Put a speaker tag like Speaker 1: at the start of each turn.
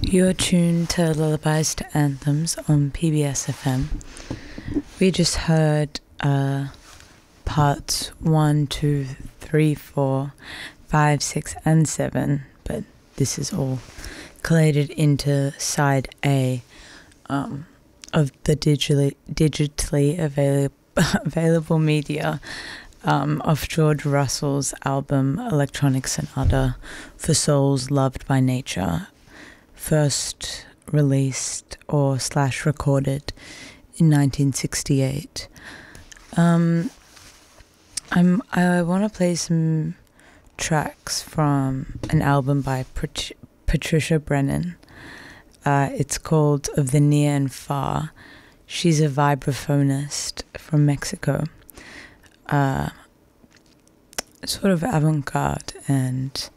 Speaker 1: You're tuned to Lullabies to Anthems on PBS FM. We just heard parts 1, 2, 3, 4, 5, 6, and 7, but this is all collated into side A of the digitally available media of George Russell's album Electronic Sonata for Souls Loved by Nature, first released or / recorded in 1968. I want to play some tracks from an album by Patricia Brennan. It's called Of the Near and Far. She's a vibraphonist from Mexico. Sort of avant-garde and